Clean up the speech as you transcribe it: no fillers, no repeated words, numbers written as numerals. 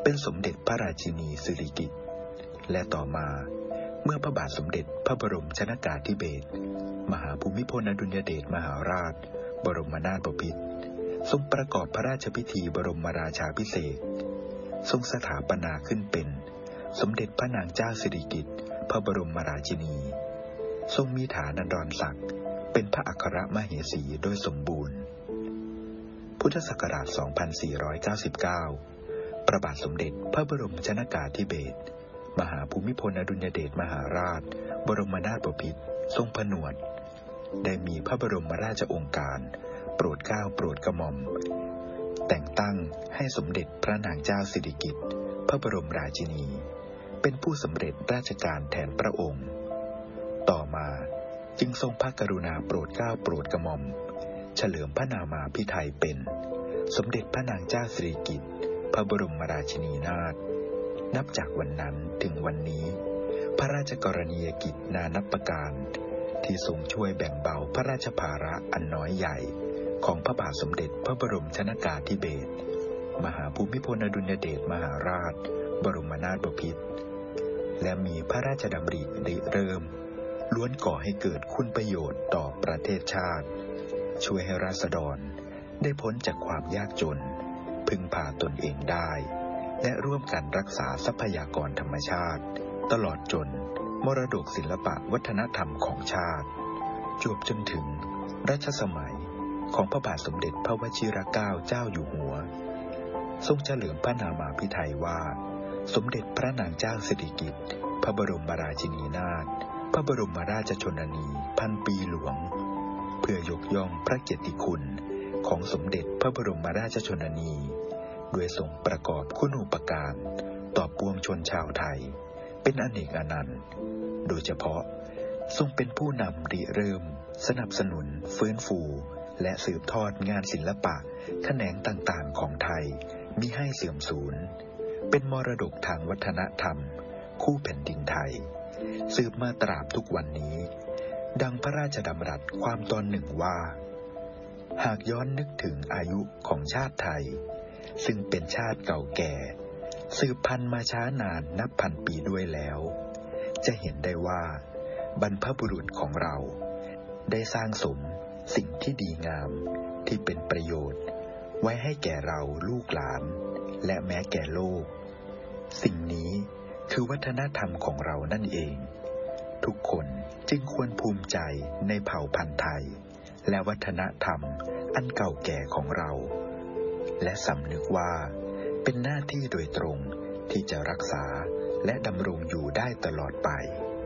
เป็นสมเด็จพระราชินีสิริกิติ์และต่อมาเมื่อพระบาทสมเด็จพระบรมชนกาธิเบศรมหาภูมิพลอดุลยเดชมหาราชบรมนาถบพิตรทรงประกอบพระราชพิธีบรมราชาภิเษกทรงสถาปนาขึ้นเป็นสมเด็จพระนางเจ้าสิริกิติ์พระบรมราชินีทรงมีฐานันดรศักดิ์เป็นพระอัครมเหสีโดยสมบูรณ์พุทธศักราช 2499 พระบาทสมเด็จพระบรมชนกาธิเบศรมหาภูมิพลอดุลยเดชมหาราชบรมนาถบพิตรทรงผนวดได้มีพระบรมราชโองการโปรดเกล้าโปรดกระหม่อมแต่งตั้งให้สมเด็จพระนางเจ้าสิริกิติ์พระบรมราชินีเป็นผู้สำเร็จราชการแทนพระองค์ต่อมาจึงทรงพระกรุณาโปรดเกล้าโปรดกระหม่อมเฉลิมพระนามาภิไธยเป็นสมเด็จพระนางเจ้าสิริกิติ์พระบรมราชินีนาถนับจากวันนั้นถึงวันนี้พระราชกรณียกิจนานับประการที่ทรงช่วยแบ่งเบาพระราชภาระอันน้อยใหญ่ของพระบาทสมเด็จพระบรมชนกาธิเบศรมหาภูมิพลอดุลยเดชมหาราชบรมนาถบพิตรและมีพระราชดำริริเริ่มล้วนก่อให้เกิดคุณประโยชน์ต่อประเทศชาติช่วยให้ราษฎรได้พ้นจากความยากจนพึ่งพาตนเองได้และร่วมกันรักษาทรัพยากรธรรมชาติตลอดจนมรดกศิลปะวัฒนธรรมของชาติจวบจนถึงรัชสมัยของพระบาทสมเด็จพระวชิรเกล้าเจ้าอยู่หัวทรงเฉลิมพระนามาภิไธยว่าสมเด็จพระนางเจ้าสิริกิติ์พระบรมราชินีนาถพระบรมราชชนนีพันปีหลวงเพื่อยกย่องพระเกียรติคุณของสมเด็จพระบรมราชชนนีโดยทรงประกอบคุณูปการต่อปวงชนชาวไทยเป็นอเนกอนันต์โดยเฉพาะทรงเป็นผู้นำริเริ่มสนับสนุนฟื้นฟูและสืบทอดงานศิลปะแขนงต่างๆของไทยมิให้เสื่อมสูญเป็นมรดกทางวัฒนธรรมคู่แผ่นดินไทยสืบมาตราบทุกวันนี้ดังพระราชดำรัสความตอนหนึ่งว่าหากย้อนนึกถึงอายุของชาติไทยซึ่งเป็นชาติเก่าแก่สืบพันธุ์มาช้านานนับพันปีด้วยแล้วจะเห็นได้ว่าบรรพบุรุษของเราได้สร้างสมสิ่งที่ดีงามที่เป็นประโยชน์ไว้ให้แก่เราลูกหลานและแม้แก่โลกสิ่งนี้คือวัฒนธรรมของเรานั่นเองทุกคนจึงควรภูมิใจในเผ่าพันธุ์ไทยและวัฒนธรรมอันเก่าแก่ของเราและสำนึกว่าเป็นหน้าที่โดยตรงที่จะรักษาและดำรงอยู่ได้ตลอดไป